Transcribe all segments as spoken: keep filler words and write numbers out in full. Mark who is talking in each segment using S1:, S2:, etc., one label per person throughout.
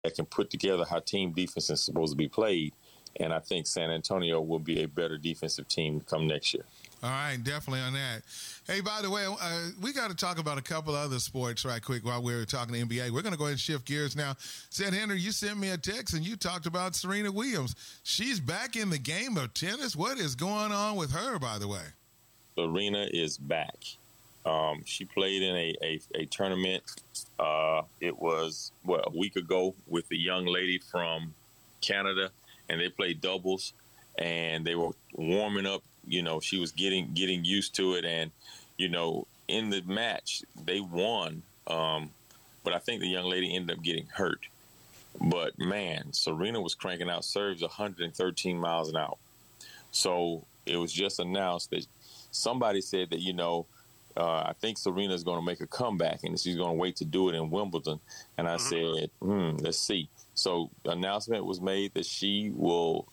S1: that can put together how team defense is supposed to be played. And I think San Antonio will be a better defensive team come next year.
S2: All right, definitely on that. Hey, by the way, uh, we got to talk about a couple other sports right quick while we're talking to N B A. We're going to go ahead and shift gears now. Said Henry, you sent me a text and you talked about Serena Williams. She's back in the game of tennis. What is going on with her, by the way?
S1: Serena is back. Um, she played in a, a, a tournament. Uh, it was, what, a week ago with a young lady from Canada, and they played doubles, and they were warming up. You know, she was getting getting used to it, and, you know, in the match, they won. Um, but I think the young lady ended up getting hurt. But, man, Serena was cranking out serves one hundred thirteen miles an hour. So it was just announced that somebody said that, you know, uh, I think Serena's going to make a comeback, and she's going to wait to do it in Wimbledon. And I mm-hmm. said, hmm, let's see. So announcement was made that she will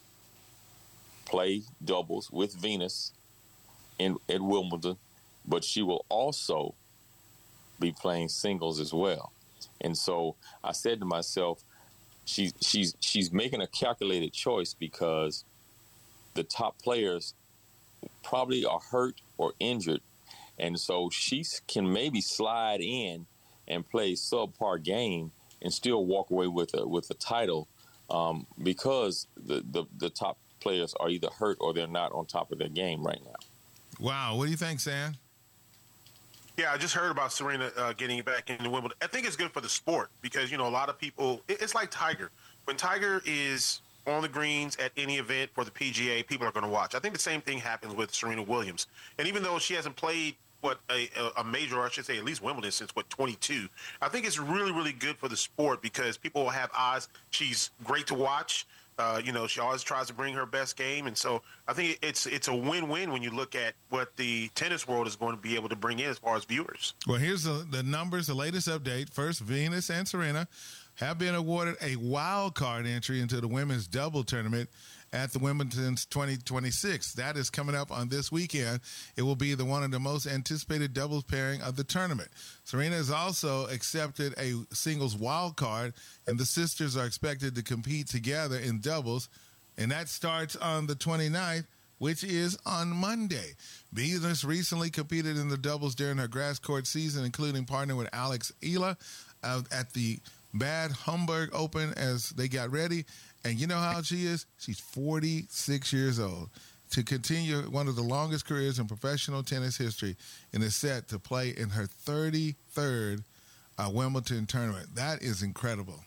S1: play doubles with Venus in at Wimbledon, but she will also be playing singles as well. And so I said to myself, she's she's she's making a calculated choice because the top players probably are hurt or injured, and so she can maybe slide in and play subpar game and still walk away with a with a title um, because the, the the top players are either hurt or they're not on top of their game right now.
S2: Wow. What do you think, Sam?
S3: Yeah, I just heard about Serena uh, getting back into Wimbledon. I think it's good for the sport because, you know, a lot of people, it, it's like Tiger. When Tiger is on the greens at any event for the P G A, people are going to watch. I think the same thing happens with Serena Williams. And even though she hasn't played what a, a major, or I should say at least Wimbledon since, what, twenty-two, I think it's really, really good for the sport because people will have eyes. She's great to watch. Uh, you know, she always tries to bring her best game. And so I think it's it's a win-win when you look at what the tennis world is going to be able to bring in as far as viewers.
S2: Well, here's the, the numbers, the latest update. First, Venus and Serena have been awarded a wild card entry into the women's double tournament at the Wimbledon's twenty twenty-six. That is coming up on this weekend. It will be the one of the most anticipated doubles pairing of the tournament. Serena has also accepted a singles wild card, and the sisters are expected to compete together in doubles, and that starts on the twenty-ninth, which is on Monday. Venus recently competed in the doubles during her grass court season, including partnering with Alex Ela uh, at the Bad Homburg Open as they got ready. And you know how she is? She's forty-six years old. To continue one of the longest careers in professional tennis history and is set to play in her thirty-third uh, Wimbledon tournament. That is incredible.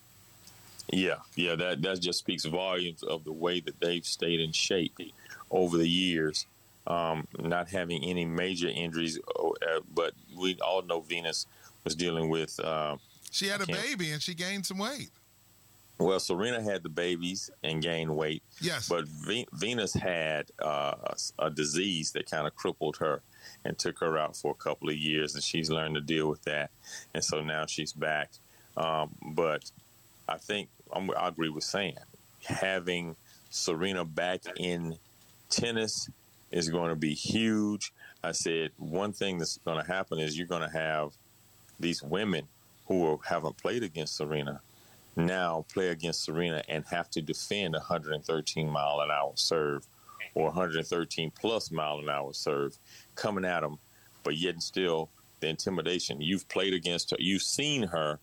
S1: Yeah, yeah, that, that just speaks volumes of the way that they've stayed in shape over the years, um, not having any major injuries. Uh, but we all know Venus was dealing with... Uh,
S2: she had a baby and she gained some weight.
S1: Well, Serena had the babies and gained weight.
S2: Yes.
S1: But v- Venus had uh, a disease that kind of crippled her and took her out for a couple of years, and she's learned to deal with that. And so now she's back. Um, but I think I'm, I agree with Sam. Having Serena back in tennis is going to be huge. I said one thing that's going to happen is you're going to have these women who haven't played against Serena now play against Serena and have to defend a one hundred thirteen mile an hour serve or one hundred thirteen plus mile an hour serve coming at them, but yet still the intimidation. You've played against her, you've seen her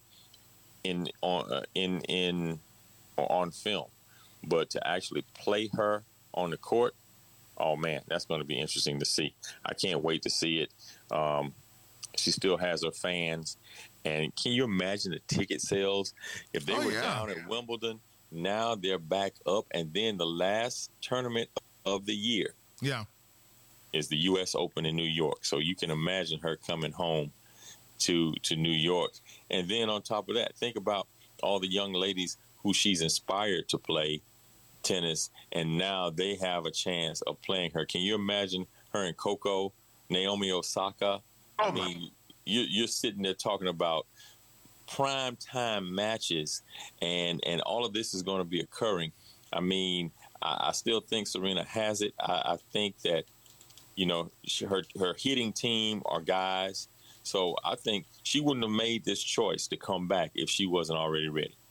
S1: in on uh, in in on film, but to actually play her on the court, oh man, that's going to be interesting to see. I can't wait to see it. Um, she still has her fans. And can you imagine the ticket sales? If they
S2: oh,
S1: were
S2: yeah.
S1: down at Wimbledon, now they're back up. And then the last tournament of the year
S2: yeah.
S1: is the U S Open in New York. So you can imagine her coming home to, to New York. And then on top of that, think about all the young ladies who she's inspired to play tennis. And now they have a chance of playing her. Can you imagine her and Coco, Naomi Osaka?
S3: Oh,
S1: I mean, You're, you're sitting there talking about prime time matches, and, and all of this is going to be occurring. I mean, I, I still think Serena has it. I, I think that, you know, she, her her hitting team are guys. So I think she wouldn't have made this choice to come back if she wasn't already ready.